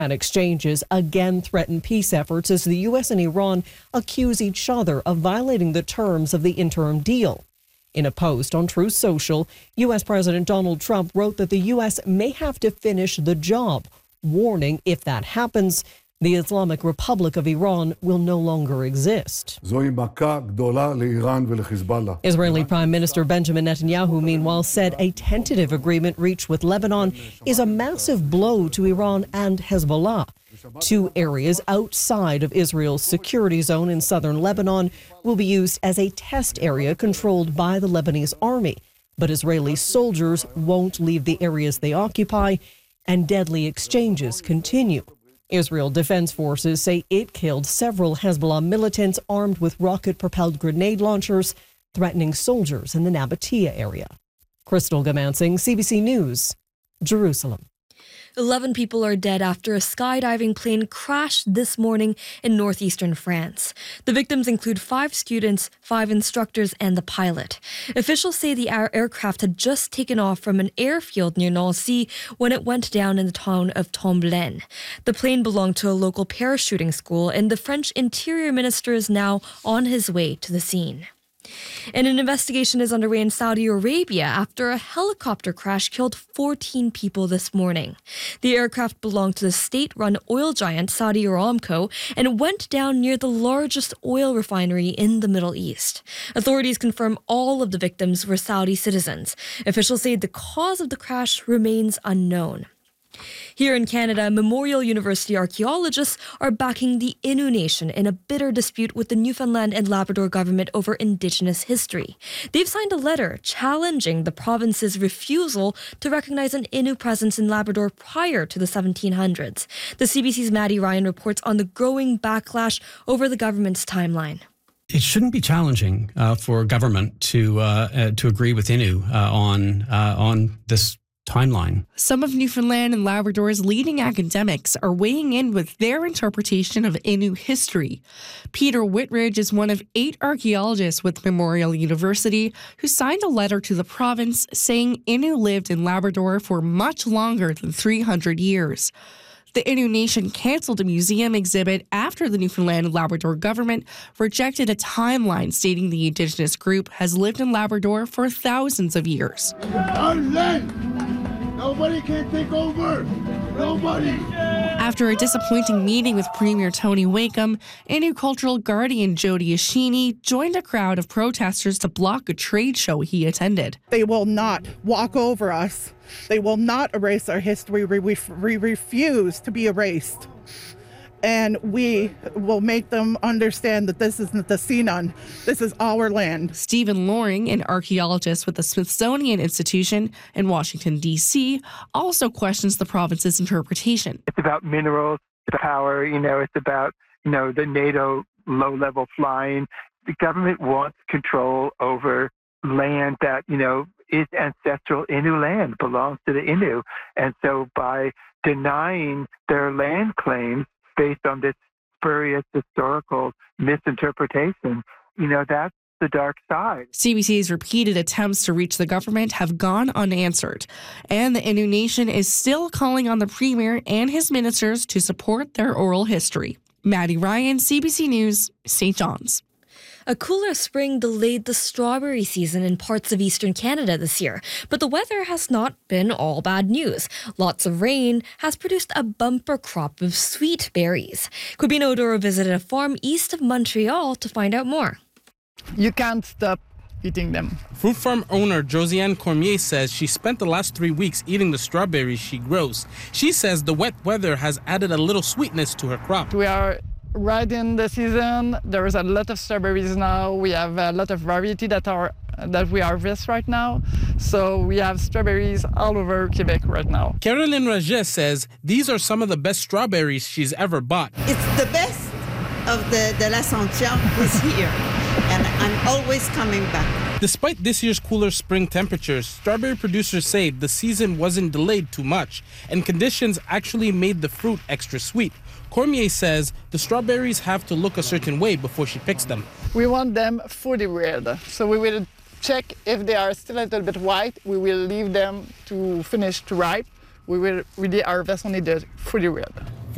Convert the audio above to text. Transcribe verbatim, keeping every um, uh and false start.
And exchanges again threaten peace efforts as the U S and Iran accuse each other of violating the terms of the interim deal. In a post on Truth Social, U S President Donald Trump wrote that the U S may have to finish the job, warning if that happens, the Islamic Republic of Iran will no longer exist. Israeli Prime Minister Benjamin Netanyahu, meanwhile, said a tentative agreement reached with Lebanon is a massive blow to Iran and Hezbollah. Two areas outside of Israel's security zone in southern Lebanon will be used as a test area controlled by the Lebanese army. But Israeli soldiers won't leave the areas they occupy, and deadly exchanges continue. Israel Defense Forces say it killed several Hezbollah militants armed with rocket-propelled grenade launchers, threatening soldiers in the Nabatea area. Crystal Gamansing, C B C News, Jerusalem. Eleven people are dead after a skydiving plane crashed this morning in northeastern France. The victims include five students, five instructors, and the pilot. Officials say the air- aircraft had just taken off from an airfield near Nancy when it went down in the town of Tomblaine. The plane belonged to a local parachuting school, and the French Interior Minister is now on his way to the scene. And an investigation is underway in Saudi Arabia after a helicopter crash killed fourteen people this morning. The aircraft belonged to the state-run oil giant Saudi Aramco and went down near the largest oil refinery in the Middle East. Authorities confirm all of the victims were Saudi citizens. Officials say the cause of the crash remains unknown. Here in Canada, Memorial University archaeologists are backing the Innu Nation in a bitter dispute with the Newfoundland and Labrador government over Indigenous history. They've signed a letter challenging the province's refusal to recognize an Innu presence in Labrador prior to the seventeen hundreds. The C B C's Maddie Ryan reports on the growing backlash over the government's timeline. It shouldn't be challenging uh, for government to uh, uh, to agree with Innu uh, on uh, on this timeline. Some of Newfoundland and Labrador's leading academics are weighing in with their interpretation of Innu history. Peter Whitridge is one of eight archaeologists with Memorial University who signed a letter to the province saying Innu lived in Labrador for much longer than three hundred years. The Innu Nation canceled a museum exhibit after the Newfoundland and Labrador government rejected a timeline stating the Indigenous group has lived in Labrador for thousands of years. Our land! Nobody can take over! Nobody! After a disappointing meeting with Premier Tony Wakeham, Innu cultural guardian Jody Ashini joined a crowd of protesters to block a trade show he attended. They will not walk over us. They will not erase our history. We, we, we refuse to be erased. And we will make them understand that this isn't the Sinan. This is our land. Stephen Loring, an archaeologist with the Smithsonian Institution in Washington, D C, also questions the province's interpretation. It's about minerals, power, you know, it's about, you know, the NATO low-level flying. The government wants control over land that, you know, is ancestral Innu land, belongs to the Innu. And so by denying their land claims based on this spurious historical misinterpretation, you know, that's the dark side. C B C's repeated attempts to reach the government have gone unanswered, and the Innu Nation is still calling on the Premier and his ministers to support their oral history. Maddie Ryan, C B C News, Saint John's. A cooler spring delayed the strawberry season in parts of eastern Canada this year, but the weather has not been all bad news. Lots of rain has produced a bumper crop of sweet berries. Quibino Oduro visited a farm east of Montreal to find out more. You can't stop eating them. Fruit farm owner Josiane Cormier says she spent the last three weeks eating the strawberries she grows. She says the wet weather has added a little sweetness to her crop. We are right in the season. There is a lot of strawberries now. We have a lot of variety that are that we harvest right now. So we have strawberries all over Quebec right now. Caroline Raget says these are some of the best strawberries she's ever bought. It's the best of the, the L'Ascension this year, and I'm always coming back. Despite this year's cooler spring temperatures, strawberry producers say the season wasn't delayed too much, and conditions actually made the fruit extra sweet. Cormier says the strawberries have to look a certain way before she picks them. We want them fully red, so we will check if they are still a little bit white. We will leave them to finish to ripe. We will really harvest only the fully red.